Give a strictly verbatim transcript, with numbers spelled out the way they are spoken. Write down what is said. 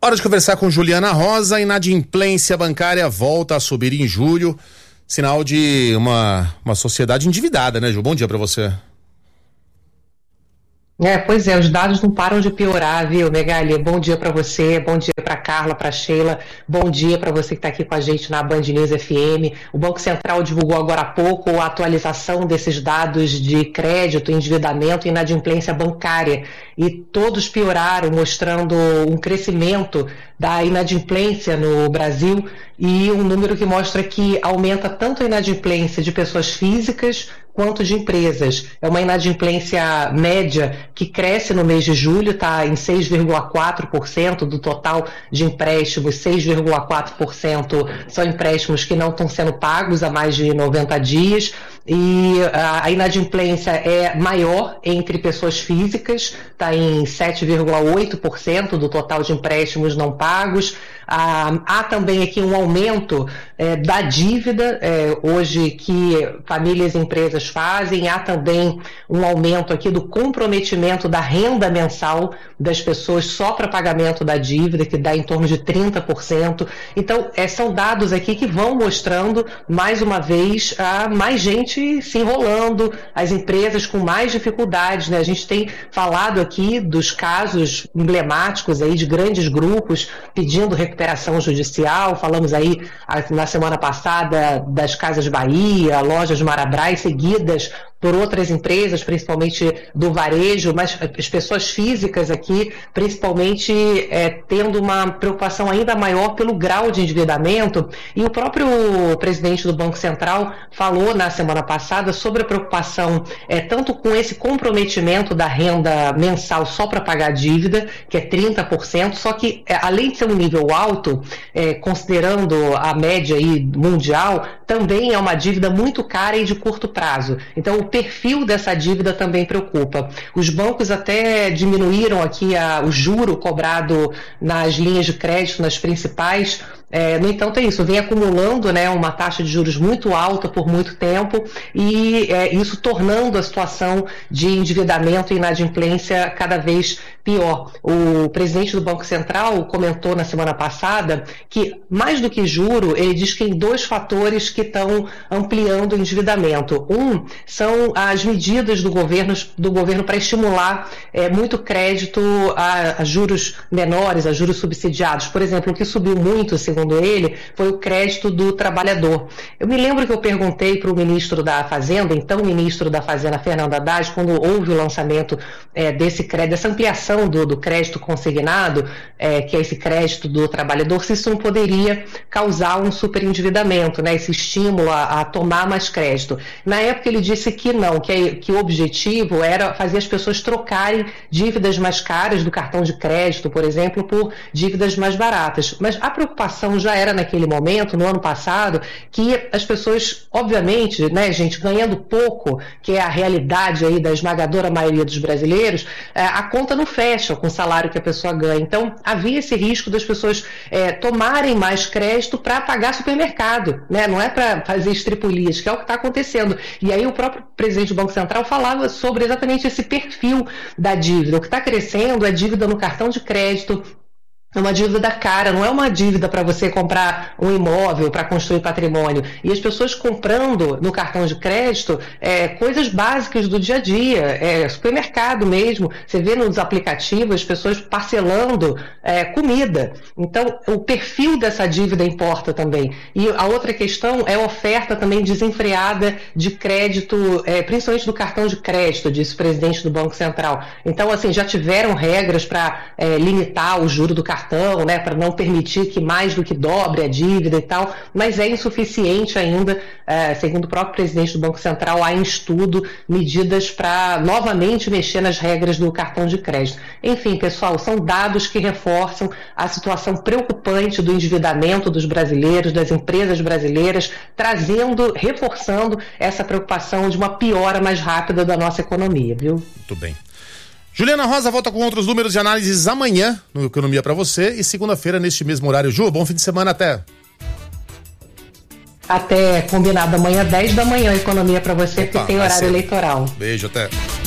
Hora de conversar com Juliana Rosa. A inadimplência bancária volta a subir em julho, sinal de uma, uma sociedade endividada, né, Ju? Bom dia para você. É, pois é, os dados não param de piorar, viu, Megali? Bom dia para você, bom dia para Carla, para Sheila, bom dia para você que está aqui com a gente na Band News F M. O Banco Central divulgou agora há pouco a atualização desses dados de crédito, endividamento e inadimplência bancária, e todos pioraram, mostrando um crescimento da inadimplência no Brasil e um número que mostra que aumenta tanto a inadimplência de pessoas físicas quanto de empresas. É uma inadimplência média que cresce no mês de julho, está em seis vírgula quatro por cento do total de empréstimos. Seis vírgula quatro por cento são empréstimos que não estão sendo pagos há mais de noventa dias, e a inadimplência é maior entre pessoas físicas, está em sete vírgula oito por cento do total de empréstimos não pagos. Ah, há também aqui um aumento é, da dívida, é, hoje, que famílias e empresas fazem. Há também um aumento aqui do comprometimento da renda mensal das pessoas só para pagamento da dívida, que dá em torno de trinta por cento. Então, é, são dados aqui que vão mostrando, mais uma vez, a mais gente se enrolando, as empresas com mais dificuldades, né? A gente tem falado aqui dos casos emblemáticos aí de grandes grupos pedindo recuperação judicial. Falamos aí na semana passada das Casas Bahia, lojas Marabras, seguidas por outras empresas, principalmente do varejo, mas as pessoas físicas aqui, principalmente é, tendo uma preocupação ainda maior pelo grau de endividamento. E o próprio presidente do Banco Central falou na semana passada sobre a preocupação é, tanto com esse comprometimento da renda mensal só para pagar a dívida, que é trinta por cento, só que é, além de ser um nível alto, é, considerando a média aí mundial, também é uma dívida muito cara e de curto prazo. Então, o perfil dessa dívida também preocupa. Os bancos até diminuíram aqui a, o juro cobrado nas linhas de crédito, nas principais. É, no entanto, é isso, vem acumulando, né, uma taxa de juros muito alta por muito tempo, e é, isso tornando a situação de endividamento e inadimplência cada vez pior. O presidente do Banco Central comentou na semana passada que, mais do que juro, ele diz que tem dois fatores que estão ampliando o endividamento. Um são as medidas do governo, do governo para estimular é, muito crédito a, a juros menores, a juros subsidiados. Por exemplo, o que subiu muito, segundo segundo ele, foi o crédito do trabalhador. Eu me lembro que eu perguntei para o ministro da Fazenda, então ministro da Fazenda, Fernando Haddad, quando houve o lançamento é, desse crédito, dessa ampliação do, do crédito consignado, é, que é esse crédito do trabalhador, se isso não poderia causar um superendividamento, né, esse estímulo a, a tomar mais crédito. Na época ele disse que não, que, que o objetivo era fazer as pessoas trocarem dívidas mais caras do cartão de crédito, por exemplo, por dívidas mais baratas. Mas a preocupação já era naquele momento, no ano passado, que as pessoas, obviamente, né, gente, ganhando pouco, que é a realidade aí da esmagadora maioria dos brasileiros, a conta não fecha com o salário que a pessoa ganha. Então, havia esse risco das pessoas é, tomarem mais crédito para pagar supermercado, né? Não é para fazer estripulias, que é o que está acontecendo. E aí o próprio presidente do Banco Central falava sobre exatamente esse perfil da dívida. O que está crescendo é dívida no cartão de crédito. É uma dívida cara, não é uma dívida para você comprar um imóvel, para construir patrimônio. E as pessoas comprando no cartão de crédito é, coisas básicas do dia a dia, é, supermercado mesmo. Você vê nos aplicativos as pessoas parcelando é, comida. Então, o perfil dessa dívida importa também. E a outra questão é a oferta também desenfreada de crédito, é, principalmente do cartão de crédito, disse o presidente do Banco Central. Então, assim, já tiveram regras para é, limitar o juro do cartão, cartão, né, para não permitir que mais do que dobre a dívida e tal, mas é insuficiente ainda, é, segundo o próprio presidente do Banco Central. Há em estudo medidas para novamente mexer nas regras do cartão de crédito. Enfim, pessoal, são dados que reforçam a situação preocupante do endividamento dos brasileiros, das empresas brasileiras, trazendo, reforçando essa preocupação de uma piora mais rápida da nossa economia, viu? Muito bem. Juliana Rosa volta com outros números de análises amanhã no Economia para você e segunda-feira neste mesmo horário. Ju, bom fim de semana, até. Até, combinado, amanhã dez da manhã, Economia para você, Opa, porque tem horário eleitoral. Beijo, até.